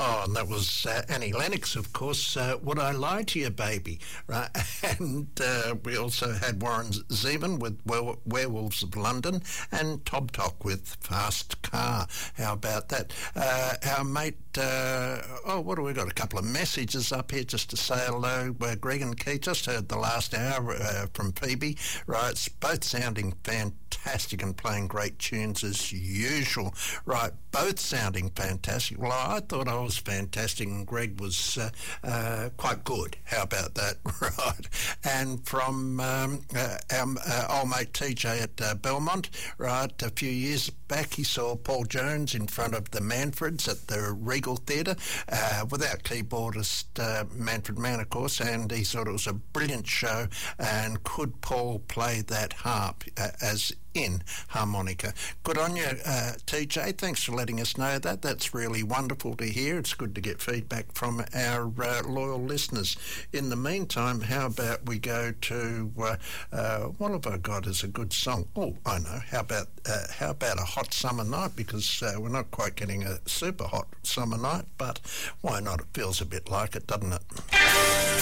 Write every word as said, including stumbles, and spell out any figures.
Oh, and that was uh, Annie Lennox, of course. Uh, Would I Lie to You, Baby? Right, and uh, we also had Warren Zevon with Were- Werewolves of London, and Tob Tok with Fast Car. How about that? Uh, our mate, uh, oh, what do we got? A couple of messages up here just to say hello. Uh, Greg and Keith just heard the last hour uh, from Phoebe. Right, it's both sounding fantastic and playing great tunes as usual. Right, both sounding fantastic. Well, I thought I was fantastic and Greg was uh, uh, quite good. How about that? Right. And from um, uh, our uh, old mate T J at uh, Belmont, right, a few years back he saw Paul Jones in front of the Manfreds at the Regal Theatre uh, without keyboardist uh, Manfred Mann, of course, and he thought it was a brilliant show. And could Paul play that harp uh, as in harmonica? Good on you, uh, T J. Thanks for letting us know that. That's really wonderful to hear. It's good to get feedback from our uh, loyal listeners. In the meantime, how about we go to uh, uh, what have I got as a good song? Oh, I know. How about uh, how about a hot summer night? Because uh, we're not quite getting a super hot summer night, but why not? It feels a bit like it, doesn't it?